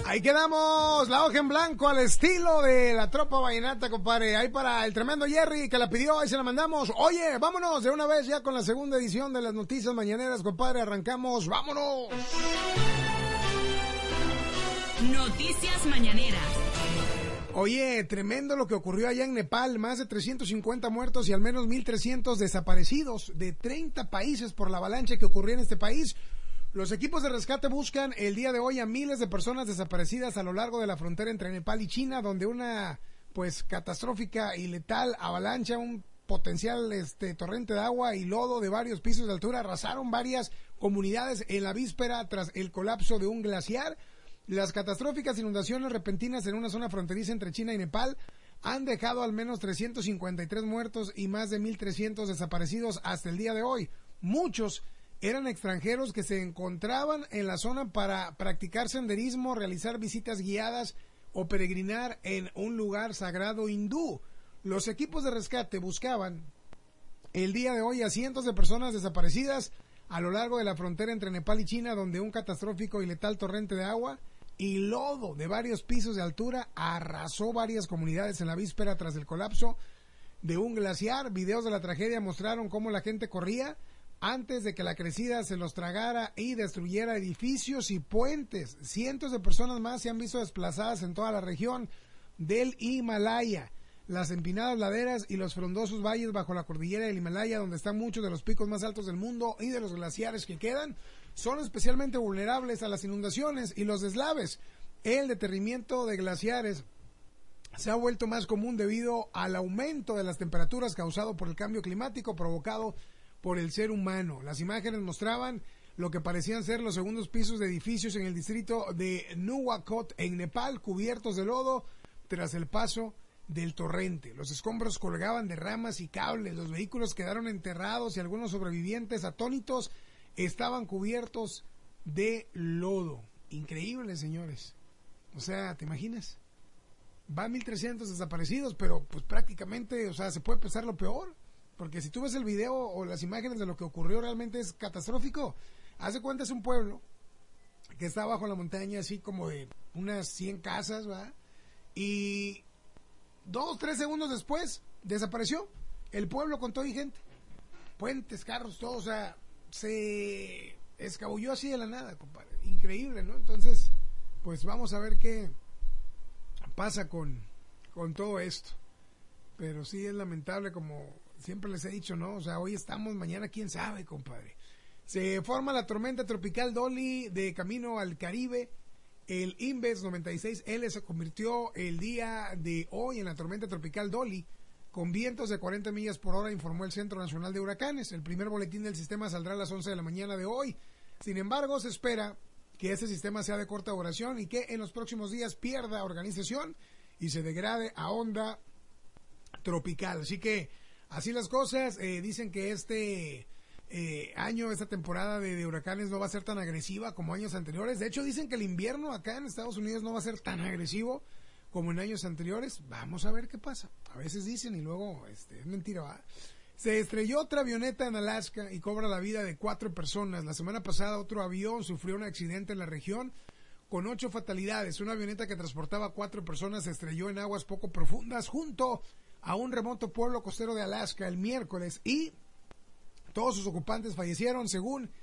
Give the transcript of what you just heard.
Ahí quedamos, la hoja en blanco al estilo de la tropa vallenata, compadre. Ahí para el tremendo Jerry que la pidió, ahí se la mandamos. Oye, vámonos de una vez ya con la segunda edición de las noticias mañaneras, compadre. Arrancamos, vámonos. Noticias mañaneras. Oye, tremendo lo que ocurrió allá en Nepal, más de 350 muertos y al menos 1,300 desaparecidos de 30 países por la avalancha que ocurrió en este país. Los equipos de rescate buscan el día de hoy a miles de personas desaparecidas a lo largo de la frontera entre Nepal y China, donde una catastrófica y letal avalancha, un potencial torrente de agua y lodo de varios pisos de altura arrasaron varias comunidades en la víspera tras el colapso de un glaciar. Las catastróficas inundaciones repentinas en una zona fronteriza entre China y Nepal han dejado al menos 353 muertos y más de 1,300 desaparecidos hasta el día de hoy. Muchos eran extranjeros que se encontraban en la zona para practicar senderismo, realizar visitas guiadas o peregrinar en un lugar sagrado hindú. Los equipos de rescate buscaban el día de hoy a cientos de personas desaparecidas a lo largo de la frontera entre Nepal y China, donde un catastrófico y letal torrente de agua y lodo de varios pisos de altura arrasó varias comunidades en la víspera tras el colapso de un glaciar. Videos de la tragedia mostraron cómo la gente corría antes de que la crecida se los tragara y destruyera edificios y puentes. Cientos de personas más se han visto desplazadas en toda la región del Himalaya, las empinadas laderas y los frondosos valles bajo la cordillera del Himalaya, donde están muchos de los picos más altos del mundo y de los glaciares que quedan, son especialmente vulnerables a las inundaciones y los deslaves. El deterrimiento de glaciares se ha vuelto más común debido al aumento de las temperaturas causado por el cambio climático provocado por el ser humano. Las imágenes mostraban lo que parecían ser los segundos pisos de edificios en el distrito de Nuwakot en Nepal, cubiertos de lodo tras el paso del torrente. Los escombros colgaban de ramas y cables, los vehículos quedaron enterrados y algunos sobrevivientes atónitos estaban cubiertos de lodo. Increíble, señores. O sea, ¿te imaginas? Van 1,300 desaparecidos, pero pues prácticamente, o sea, se puede pensar lo peor. Porque si tú ves el video o las imágenes de lo que ocurrió, realmente es catastrófico. Haz de cuenta, es un pueblo que está bajo la montaña, así como de unas 100 casas, ¿verdad? Y 2-3 segundos después desapareció el pueblo con todo y gente. Puentes, carros, todo, o sea, se escabulló así de la nada, compadre. Increíble, ¿no? Entonces, pues vamos a ver qué pasa con todo esto. Pero sí es lamentable, como siempre les he dicho, ¿no? O sea, hoy estamos, mañana quién sabe, compadre. Se forma la tormenta tropical Dolly de camino al Caribe. El Inves 96L se convirtió el día de hoy en la tormenta tropical Dolly, con vientos de 40 millas por hora, informó el Centro Nacional de Huracanes. El primer boletín del sistema saldrá a las 11 de la mañana de hoy. Sin embargo, se espera que este sistema sea de corta duración y que en los próximos días pierda organización y se degrade a onda tropical. Así que así las cosas. Dicen que este año, esta temporada de huracanes no va a ser tan agresiva como años anteriores. De hecho, dicen que el invierno acá en Estados Unidos no va a ser tan agresivo como en años anteriores. Vamos a ver qué pasa. A veces dicen y luego es mentira, ¿va? Se estrelló otra avioneta en Alaska y cobra la vida de 4 personas. La semana pasada otro avión sufrió un accidente en la región con 8 fatalidades. Una avioneta que transportaba 4 personas se estrelló en aguas poco profundas junto a un remoto pueblo costero de Alaska el miércoles y todos sus ocupantes fallecieron, según